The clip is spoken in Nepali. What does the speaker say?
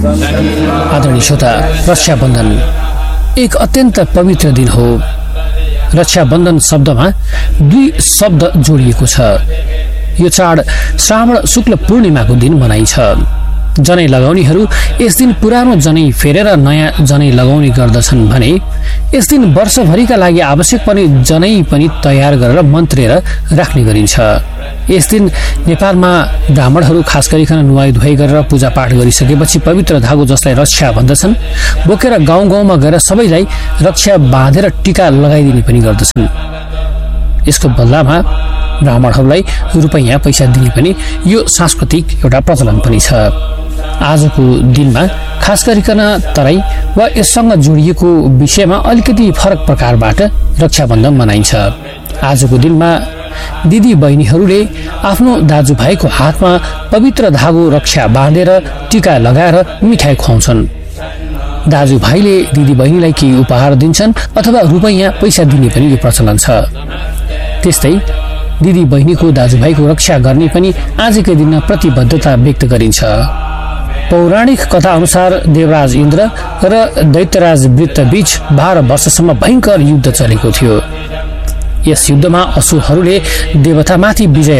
आदरणीय श्रोता, रक्षाबन्धन एक अत्यन्त पवित्र दिन हो। रक्षाबन्धन शब्दमा दुई शब्द जोडिएको छ। यो चाड श्रावण शुक्ल पूर्णिमाको दिन मनाइन्छ। जनै लगाउनेहरू यस दिन पुरानो जनै फेरेर नयाँ जनै लगाउने गर्दछन् भने यस दिन वर्षभरिका लागि आवश्यक पर्ने जनै पनि तयार गरेर मन्त्रेर राख्ने गरिन्छ। यस दिन नेपालमा ब्राह्मणहरू खास गरिकन नुहाई धुवाई गरेर पूजापाठ गरिसकेपछि पवित्र धागो जसलाई रक्षा भन्दछन् बोकेर गाउँ गाउँमा गएर सबैलाई रक्षा बाँधेर टीका लगाइदिने पनि गर्दछन्। यसको बदलामा ब्राह्मणहरूलाई रुपैयाँ पैसा दिने पनि यो सांस्कृतिक एउटा प्रचलन पनि छ। आजको दिनमा खास गरिकन तराई वा यससँग जोडिएको विषयमा अलिकति फरक प्रकारबाट रक्षाबन्धन मनाइन्छ। आजको दिनमा दिदी बहिनीहरूले आफ्नो दाजुभाइको हातमा पवित्र धागो रक्षा बाँधेर टीका लगाएर मिठाई खुवाउँछन्। दाजुभाइले दिदी बहिनीलाई केही उपहार दिन्छन् अथवा रुपैयाँ पैसा दिने पनि यो प्रचलन छ। त्यस्तै दिदी बहिनीको दाजुभाइको रक्षा गर्ने पनि आजकै दिनमा प्रतिबद्धता व्यक्त गरिन्छ। पौराणिक कथा अनुसार देवराज इन्द्र र दैत्यराज वृत्त बीच 12 वर्षसम्म भयंकर युद्ध चलेको थियो। यस युद्धमा असुरहरूले देवतामाथि विजय